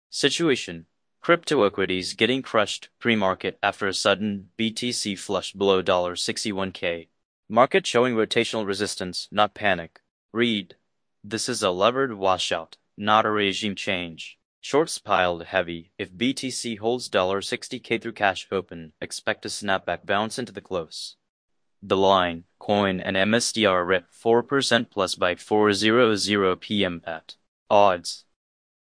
Situation: crypto equities getting crushed pre-market after a sudden BTC flush below $61K. Market showing rotational resistance, not panic. Read: this is a levered washout, not a regime change. Shorts piled heavy. If BTC holds $60K through cash open, expect a snapback bounce into the close. The line, coin and MSTR rip 4% plus by 4:00 p.m. at odds.